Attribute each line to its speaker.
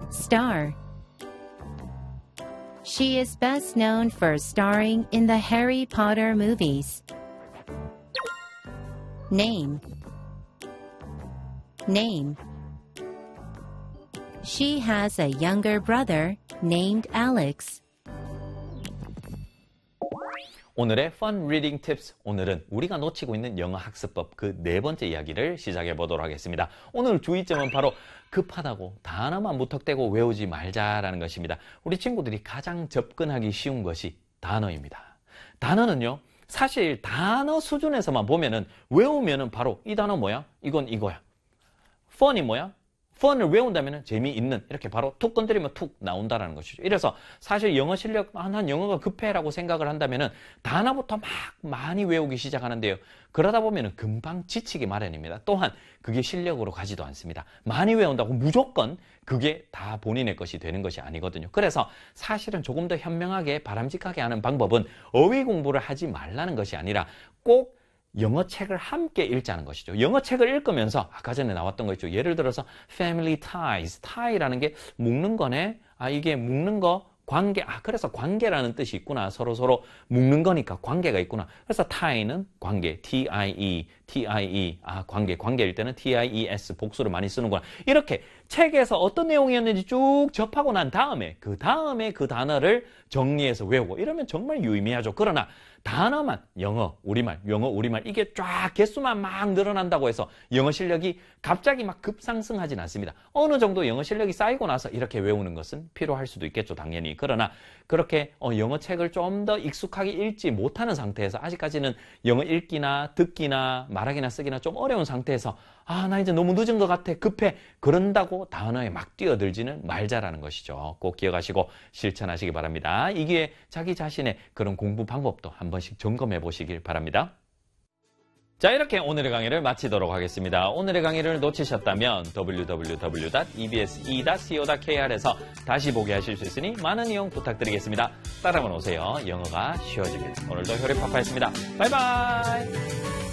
Speaker 1: Star. She is best known for starring in the Harry Potter movies. Name. Name. She has a younger brother named Alex.
Speaker 2: 오늘의 Fun Reading Tips, 오늘은 우리가 놓치고 있는 영어 학습법 그 네 번째 이야기를 시작해 보도록 하겠습니다. 오늘 주의점은 바로 급하다고 단어만 무턱대고 외우지 말자라는 것입니다. 우리 친구들이 가장 접근하기 쉬운 것이 단어입니다. 단어는요, 사실 단어 수준에서만 보면은 외우면은 바로 이 단어 뭐야? 이건 이거야. fun이 뭐야? fun을 외운다면 재미있는, 이렇게 바로 툭 건드리면 툭 나온다는 것이죠. 이래서 사실 영어 실력, 난 영어가 급해라고 생각을 한다면 단어부터 막 많이 외우기 시작하는데요. 그러다 보면 금방 지치기 마련입니다. 또한 그게 실력으로 가지도 않습니다. 많이 외운다고 무조건 그게 다 본인의 것이 되는 것이 아니거든요. 그래서 사실은 조금 더 현명하게 바람직하게 하는 방법은 어휘 공부를 하지 말라는 것이 아니라 꼭 영어 책을 함께 읽자는 것이죠. 영어 책을 읽으면서 아까 전에 나왔던 거 있죠. 예를 들어서 family ties, tie라는 게 묶는 거네. 이게 묶는 거, 관계. 그래서 관계라는 뜻이 있구나. 서로 묶는 거니까 관계가 있구나. 그래서 tie는 관계, tie, 관계일 때는 ties, 복수를 많이 쓰는구나. 이렇게 책에서 어떤 내용이었는지 쭉 접하고 난 다음에 그 단어를 정리해서 외우고 이러면 정말 유의미하죠. 그러나 단어만 영어, 우리말 이게 쫙 개수만 막 늘어난다고 해서 영어 실력이 갑자기 막 급상승하진 않습니다. 어느 정도 영어 실력이 쌓이고 나서 이렇게 외우는 것은 필요할 수도 있겠죠, 당연히. 그러나 그렇게 영어 책을 좀 더 익숙하게 읽지 못하는 상태에서 아직까지는 영어 읽기나 듣기나 말하기나 쓰기나 좀 어려운 상태에서 나 이제 너무 늦은 것 같아, 급해, 그런다고 단어에 막 뛰어들지는 말자라는 것이죠. 꼭 기억하시고 실천하시기 바랍니다. 이 기회에 자기 자신의 그런 공부 방법도 한 번씩 점검해 보시길 바랍니다. 자, 이렇게 오늘의 강의를 마치도록 하겠습니다. 오늘의 강의를 놓치셨다면 www.ebse.co.kr에서 다시 보게 하실 수 있으니 많은 이용 부탁드리겠습니다. 따라만 오세요. 영어가 쉬워집니다. 오늘도 효리파파였습니다. 바이바이.